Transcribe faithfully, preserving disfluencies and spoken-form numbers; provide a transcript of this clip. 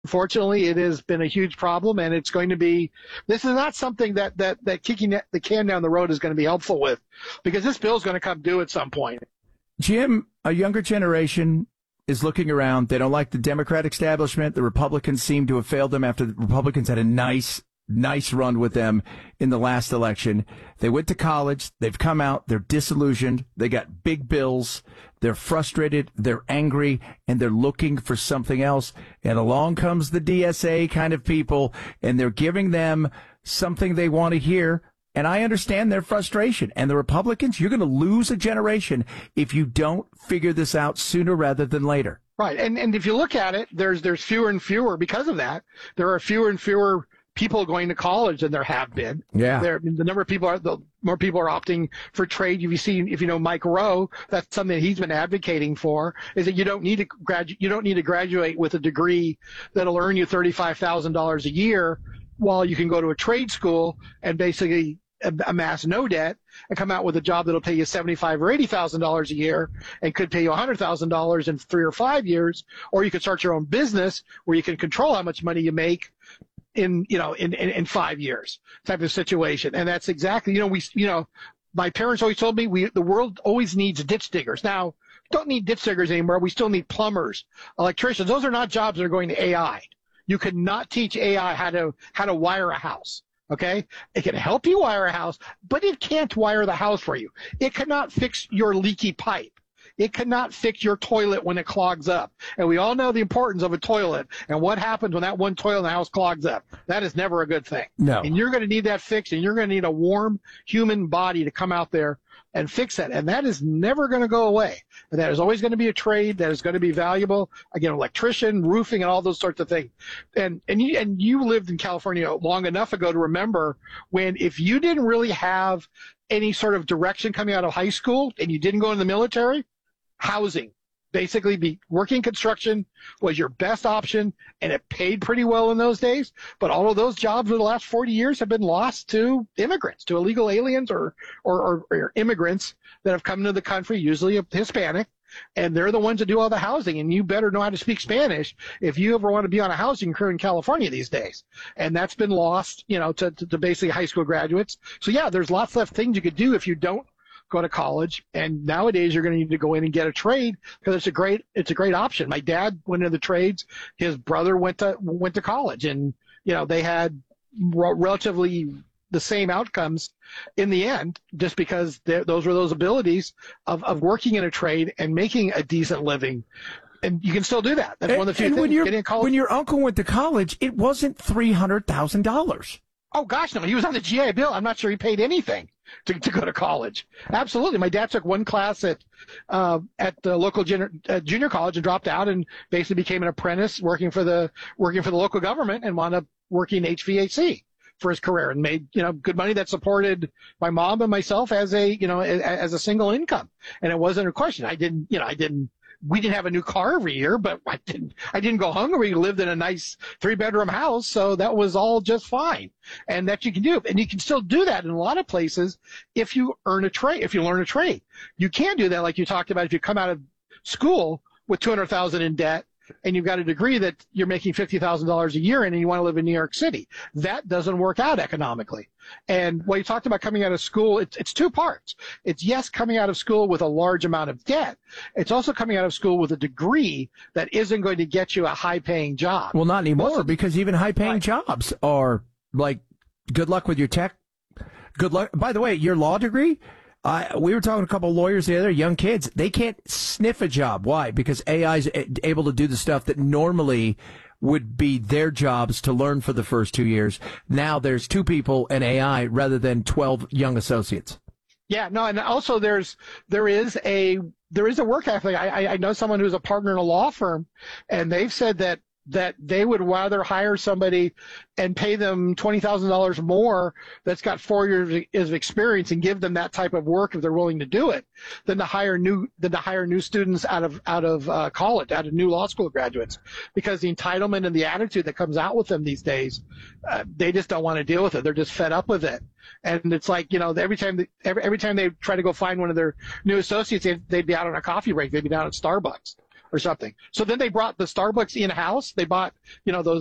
Unfortunately, it has been a huge problem, and it's going to be. This is not something that that that kicking the can down the road is going to be helpful with, because this bill is going to come due at some point. Jim, a younger generation is looking around. They don't like the Democratic establishment. The Republicans seem to have failed them after the Republicans had a nice, nice run with them in the last election. They went to college. They've come out. They're disillusioned. They got big bills. They're frustrated. They're angry, and they're looking for something else. And along comes the D S A kind of people, and they're giving them something they want to hear. And I understand their frustration. And the Republicans, you're going to lose a generation if you don't figure this out sooner rather than later. Right. And and if you look at it, there's there's fewer and fewer because of that. There are fewer and fewer people going to college than there have been. Yeah. There, the number of people are, the more people are opting for trade. If you see, if you know Mike Rowe, that's something that he's been advocating for, is that you don't need to graduate, you don't need to graduate with a degree that'll earn you thirty-five thousand dollars a year, while you can go to a trade school and basically amass no debt and come out with a job that'll pay you seventy-five thousand or eighty thousand dollars a year and could pay you one hundred thousand dollars in three or five years, or you could start your own business where you can control how much money you make in, you know, in, in, in five years type of situation. And that's exactly, you know, we, you know, my parents always told me we, the world always needs ditch diggers. Now, don't need ditch diggers anymore. We still need plumbers, electricians. Those are not jobs that are going to A I. You cannot teach A I how to, how to wire a house. Okay? It can help you wire a house, but it can't wire the house for you. It cannot fix your leaky pipe. It cannot fix your toilet when it clogs up. And we all know the importance of a toilet and what happens when that one toilet in the house clogs up. That is never a good thing. No. And you're going to need that fixed, and you're going to need a warm human body to come out there and fix that. And that is never going to go away. And that is always going to be a trade that is going to be valuable. Again, electrician, roofing, and all those sorts of things. And and you, and you lived in California long enough ago to remember when, if you didn't really have any sort of direction coming out of high school and you didn't go in the military, housing, basically be working construction was your best option, and it paid pretty well in those days. But all of those jobs over the last forty years have been lost to immigrants, to illegal aliens or, or, or, or immigrants that have come into the country, usually Hispanic, and they're the ones that do all the housing. And you better know how to speak Spanish if you ever want to be on a housing crew in California these days. And that's been lost, you know, to, to, to basically high school graduates. So yeah, there's lots of things you could do if you don't go to college, and nowadays you're going to need to go in and get a trade because it's a great it's a great option. My dad went into the trades. His brother went to went to college, and you know they had re- relatively the same outcomes in the end, just because those were those abilities of, of working in a trade and making a decent living. And you can still do that. That's and, one of the few and things. When, your, Getting a college, when your uncle went to college, it wasn't three hundred thousand dollars. Oh gosh, no! He was on the G I Bill. I'm not sure he paid anything to to go to college. Absolutely, my dad took one class at uh, at the local junior, uh, junior college and dropped out, and basically became an apprentice working for the working for the local government, and wound up working H V A C for his career, and made you know good money that supported my mom and myself as a you know as, as a single income. And it wasn't a question. I didn't you know I didn't. We didn't have a new car every year, but I didn't, I didn't go hungry. We lived in a nice three bedroom house. So that was all just fine. And that you can do. And you can still do that in a lot of places if you earn a trade, if you learn a trade. You can do that, like you talked about, if you come out of school with two hundred thousand in debt and you've got a degree that you're making fifty thousand dollars a year in, and you want to live in New York City. That doesn't work out economically. And what you talked about coming out of school, it's, it's two parts. It's, yes, coming out of school with a large amount of debt. It's also coming out of school with a degree that isn't going to get you a high-paying job. Well, not anymore, Most, because even high-paying right. jobs are like, good luck with your tech. Good luck. By the way, your law degree, uh, we were talking to a couple of lawyers the other day, young kids. They can't sniff a job. Why? Because A I is able to do the stuff that normally would be their jobs to learn for the first two years. Now there's two people and A I rather than twelve young associates. Yeah, no, and also there's there is a there is a work ethic. I, I know someone who's a partner in a law firm, and they've said that that they would rather hire somebody and pay them twenty thousand dollars more that's got four years of experience and give them that type of work if they're willing to do it, than to hire new than to hire new students out of out of uh, college, out of new law school graduates, because the entitlement and the attitude that comes out with them these days, uh, they just don't want to deal with it. They're just fed up with it. And it's like, you know, every time they, every, every time they try to go find one of their new associates, they'd, they'd be out on a coffee break. They'd be down at Starbucks. or something. So then they brought the Starbucks in house. They bought, you know, those